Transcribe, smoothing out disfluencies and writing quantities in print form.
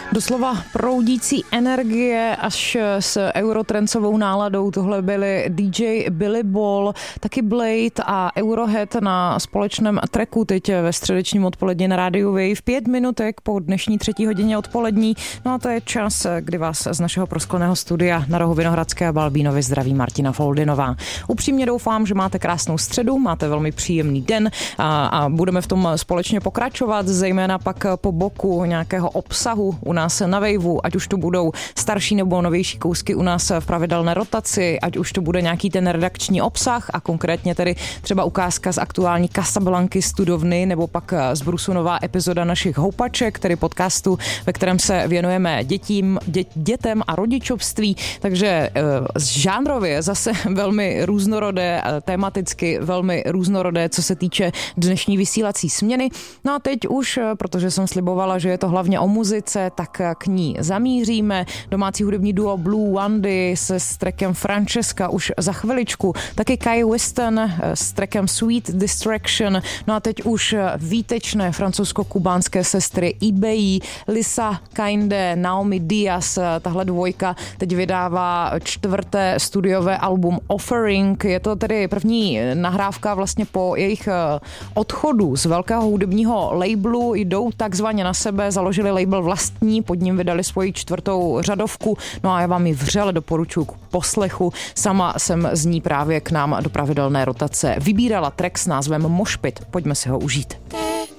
Doslova proudící energie až s eurotrancovou náladou. Tohle byli DJ Billy Ball, taky Blade a Eurohead na společném tracku teď ve středečním odpoledni na rádiu Wave. 5 minutek po dnešní 3. hodině odpolední. No a to je čas, kdy vás z našeho proskleného studia na rohu Vinohradské a Balbínovy zdraví Martina Foldinová. Upřímně doufám, že máte krásnou středu, máte velmi příjemný den a budeme v tom společně pokračovat, zejména pak po boku nějakého obsahu u nás na Waveu, ať už to budou starší nebo novější kousky u nás v pravidelné rotaci, ať už to bude nějaký ten redakční obsah a konkrétně tedy třeba ukázka z aktuální Casablanky Studovny nebo pak z Brusu nová epizoda našich Houpaček, tedy podcastu, ve kterém se věnujeme dětem a rodičovství, takže žánrově zase velmi různorodé, tematicky velmi různorodé, co se týče dnešní vysílací směny. No a teď už, protože jsem slibovala, že je to hlavně o muzice, tak k ní zamíříme. Domácí hudební duo Blue Wandy se s trackem Francesca už za chviličku. Taky Kai Weston s trackem Sweet Distraction. No a teď už výtečné francouzsko-kubánské sestry eBay, Lisa Kainde, Naomi Diaz. Tahle dvojka teď vydává 4. studiové album Offering. Je to tedy první nahrávka vlastně po jejich odchodu z velkého hudebního labelu. Jdou takzvaně na sebe, založili label vlastní, pod ním vydali svoji 4. řadovku, no a já vám ji vřele doporučuji k poslechu. Sama jsem z ní právě k nám do pravidelné rotace vybírala track s názvem Moshpit. Pojďme si ho užít.